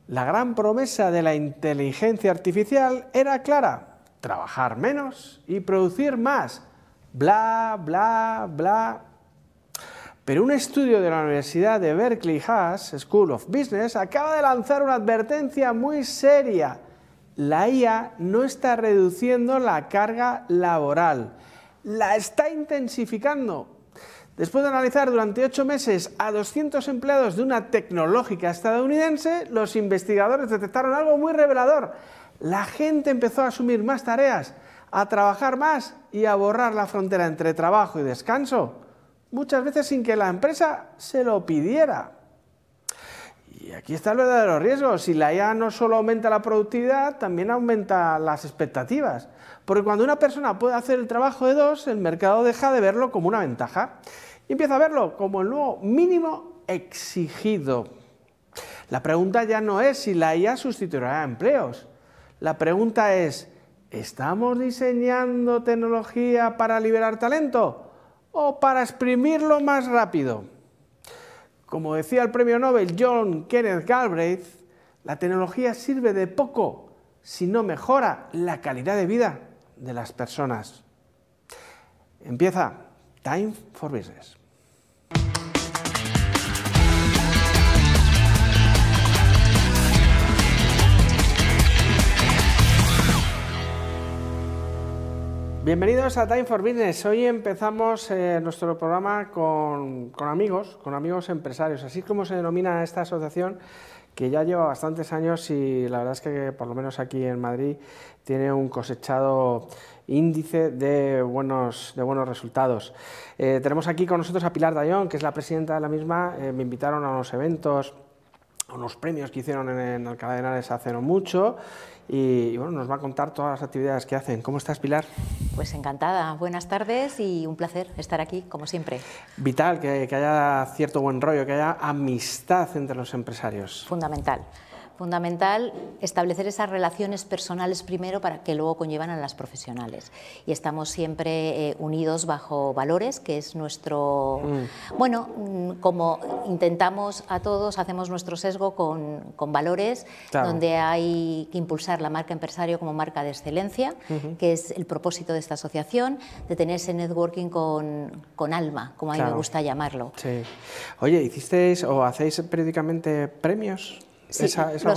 La gran promesa de la inteligencia artificial era clara: trabajar menos y producir más. Bla, bla, bla. Pero un estudio de la Universidad de Berkeley Haas School of Business acaba de lanzar una advertencia muy seria. La IA no está reduciendo la carga laboral, la está intensificando. Después de analizar durante 8 meses a 200 empleados de una tecnológica estadounidense, los investigadores detectaron algo muy revelador. La gente empezó a asumir más tareas, a trabajar más y a borrar la frontera entre trabajo y descanso, muchas veces sin que la empresa se lo pidiera. Y aquí está el verdadero riesgo. Si la IA no solo aumenta la productividad, también aumenta las expectativas. Porque cuando una persona puede hacer el trabajo de dos, el mercado deja de verlo como una ventaja y empieza a verlo como el nuevo mínimo exigido. La pregunta ya no es si la IA sustituirá empleos. La pregunta es: ¿estamos diseñando tecnología para liberar talento o para exprimirlo más rápido? Como decía el premio Nobel John Kenneth Galbraith, la tecnología sirve de poco si no mejora la calidad de vida de las personas. Empieza Time for Business. Bienvenidos a Time for Business. Hoy empezamos nuestro programa con amigos empresarios, así como se denomina esta asociación, que ya lleva bastantes años y la verdad es que por lo menos aquí en Madrid tiene un cosechado índice de buenos resultados. Tenemos aquí con nosotros a Pilar Dayón, que es la presidenta de la misma. Me invitaron a unos eventos, a unos premios que hicieron en Alcalá de Henares hace no mucho. Y bueno, nos va a contar todas las actividades que hacen. ¿Cómo estás, Pilar? Pues encantada. Buenas tardes y un placer estar aquí, como siempre. Vital, que haya cierto buen rollo, que haya amistad entre los empresarios. Fundamental establecer esas relaciones personales primero para que luego conllevan a las profesionales. Y estamos siempre unidos bajo valores, que es nuestro... Bueno, como intentamos a todos, hacemos nuestro sesgo con valores, claro, donde hay que impulsar la marca empresario como marca de excelencia, que es el propósito de esta asociación, de tener ese networking con alma, como a mí me gusta llamarlo. Sí. Oye, ¿hicisteis o hacéis periódicamente premios? Sí,